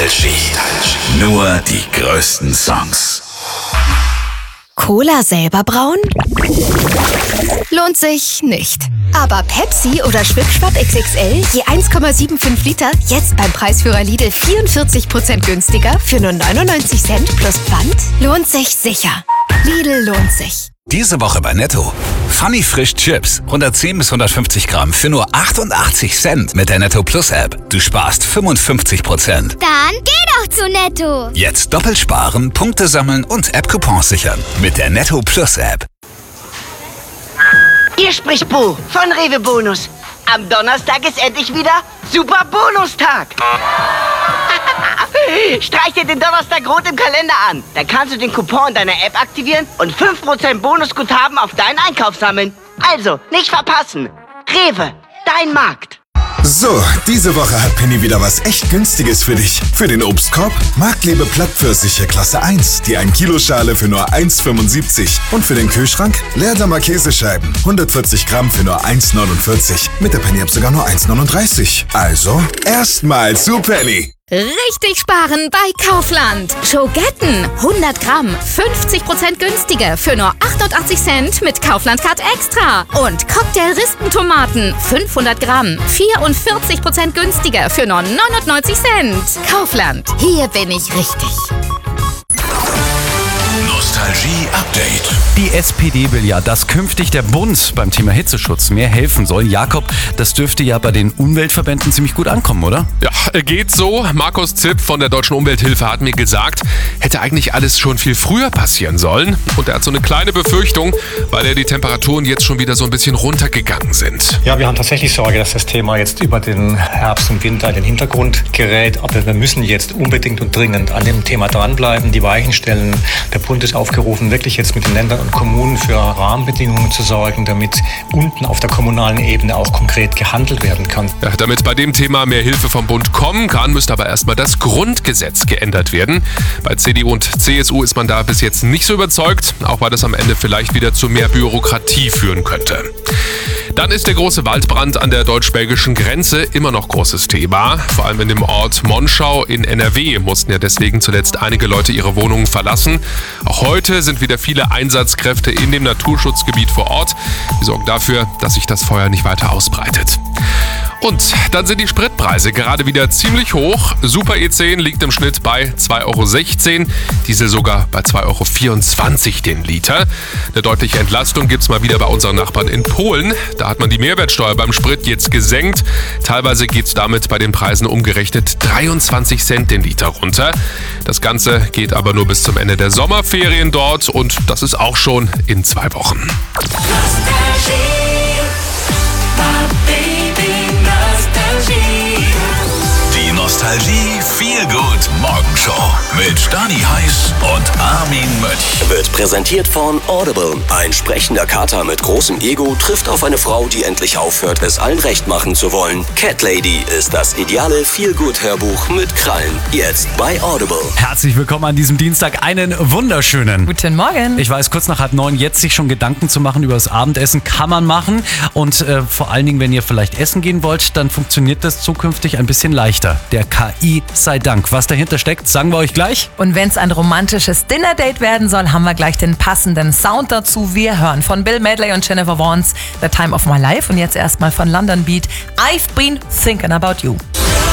Nostalgie. Nur die größten Songs. Cola selber brauen? Lohnt sich nicht. Aber Pepsi oder Schwipschwapp XXL, je 1,75 Liter, jetzt beim Preisführer Lidl 44% günstiger für nur 99 Cent plus Pfand? Lohnt sich sicher. Lidl lohnt sich. Diese Woche bei Netto. Funny Frisch Chips. 110 bis 150 Gramm für nur 88 Cent mit der Netto Plus App. Du sparst 55%. Dann geh doch zu Netto. Jetzt doppelt sparen, Punkte sammeln und App-Coupons sichern. Mit der Netto Plus App. Hier spricht Bo von Rewe Bonus. Am Donnerstag ist endlich wieder Super Bonustag. Streich dir den Donnerstag rot im Kalender an. Da kannst du den Coupon deiner App aktivieren und 5% Bonusguthaben auf deinen Einkauf sammeln. Also, nicht verpassen. Rewe, dein Markt. So, diese Woche hat Penny wieder was echt Günstiges für dich. Für den Obstkorb Marktlebe Plattpfirsiche Klasse 1, die 1 Kilo Schale für nur 1,75. Und für den Kühlschrank Leerdammer Käsescheiben, 140 Gramm für nur 1,49. Mit der Penny-App sogar nur 1,39. Also, erstmal zu Penny. Richtig sparen bei Kaufland. Schogetten, 100 Gramm, 50% günstiger für nur 88 Cent mit Kaufland-Card Extra. Und Cocktail-Ristentomaten, 500 Gramm, 44% günstiger für nur 99 Cent. Kaufland, hier bin ich richtig. Nostalgie Update. Die SPD will ja, dass künftig der Bund beim Thema Hitzeschutz mehr helfen soll. Jakob, das dürfte ja bei den Umweltverbänden ziemlich gut ankommen, oder? Ja, geht so. Markus Zipp von der Deutschen Umwelthilfe hat mir gesagt, hätte eigentlich alles schon viel früher passieren sollen. Und er hat so eine kleine Befürchtung, weil die Temperaturen jetzt schon wieder so ein bisschen runtergegangen sind. Ja, wir haben tatsächlich Sorge, dass das Thema jetzt über den Herbst und Winter in den Hintergrund gerät. Aber wir müssen jetzt unbedingt und dringend an dem Thema dranbleiben, die Weichen stellen. Der Bund ist aufgerufen, wirklich jetzt mit den Ländern und Kommunen für Rahmenbedingungen zu sorgen, damit unten auf der kommunalen Ebene auch konkret gehandelt werden kann. Ja, damit bei dem Thema mehr Hilfe vom Bund kommen kann, müsste aber erstmal das Grundgesetz geändert werden. Bei CDU und CSU ist man da bis jetzt nicht so überzeugt, auch weil das am Ende vielleicht wieder zu mehr Bürokratie führen könnte. Dann ist der große Waldbrand an der deutsch-belgischen Grenze immer noch großes Thema. Vor allem in dem Ort Monschau in NRW mussten ja deswegen zuletzt einige Leute ihre Wohnungen verlassen. Auch heute sind wieder viele Einsatzkräfte in dem Naturschutzgebiet vor Ort. Die sorgen dafür, dass sich das Feuer nicht weiter ausbreitet. Und dann sind die Spritpreise gerade wieder ziemlich hoch. Super E10 liegt im Schnitt bei 2,16 €, Diesel sogar bei 2,24 € den Liter. Eine deutliche Entlastung gibt's mal wieder bei unseren Nachbarn in Polen. Da hat man die Mehrwertsteuer beim Sprit jetzt gesenkt. Teilweise geht's damit bei den Preisen umgerechnet 23 Cent den Liter runter. Das Ganze geht aber nur bis zum Ende der Sommerferien dort und das ist auch schon in 2 Wochen. Die Nostalgie Feel Good Morgenshow mit Stani Heiß und Armin Mönch. Wird präsentiert von Audible. Ein sprechender Kater mit großem Ego trifft auf eine Frau, die endlich aufhört, es allen recht machen zu wollen. Cat Lady ist das ideale Feel-Good-Hörbuch mit Krallen. Jetzt bei Audible. Herzlich willkommen an diesem Dienstag. Einen wunderschönen Guten Morgen. Ich weiß, kurz nach 8:30 jetzt sich schon Gedanken zu machen über das Abendessen, kann man machen. Und vor allen Dingen, wenn ihr vielleicht essen gehen wollt, dann funktioniert das zukünftig ein bisschen leichter. Der KI sei Dank. Was dahinter steckt, sagen wir euch gleich. Und wenn es ein romantisches Dinner-Date werden soll, haben wir gleich den passenden Sound dazu. Wir hören von Bill Medley und Jennifer Warnes The Time of My Life und jetzt erstmal von London Beat I've Been Thinking About You.